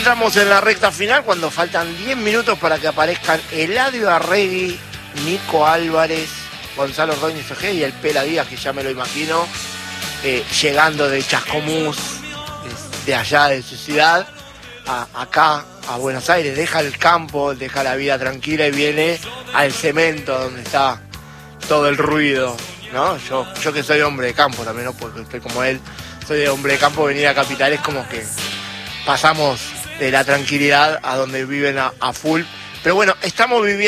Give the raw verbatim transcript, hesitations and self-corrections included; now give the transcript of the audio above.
entramos en la recta final cuando faltan diez minutos para que aparezcan Eladio Arregui, Nico Álvarez, Gonzalo Ordóñez Ojeda y el Pela Díaz, que ya me lo imagino, eh, llegando de Chascomús, de allá de su ciudad, a, acá a Buenos Aires. Deja el campo, deja la vida tranquila y viene al cemento donde está todo el ruido, ¿no? Yo, yo que soy hombre de campo también, ¿no? Porque estoy como él, soy de hombre de campo, venir a Capital es como que pasamos de la tranquilidad a donde viven a, a full. Pero bueno, estamos viviendo